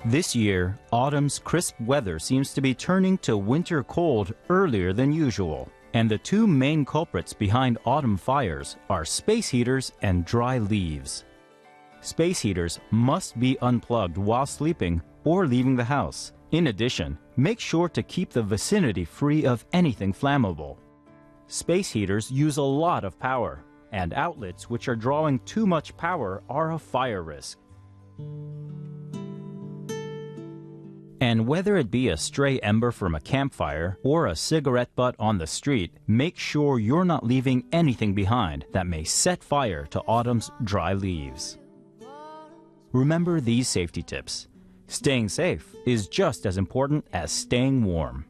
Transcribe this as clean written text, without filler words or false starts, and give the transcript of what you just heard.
This year, autumn's crisp weather seems to be turning to winter cold earlier than usual. And the two main culprits behind autumn fires are space heaters and dry leaves. Space heaters must be unplugged while sleeping or leaving the house. In addition, make sure to keep the vicinity free of anything flammable. Space heaters use a lot of power, and outlets which are drawing too much power are a fire risk. And whether it be a stray ember from a campfire or a cigarette butt on the street, make sure you're not leaving anything behind that may set fire to autumn's dry leaves. Remember these safety tips. Staying safe is just as important as staying warm.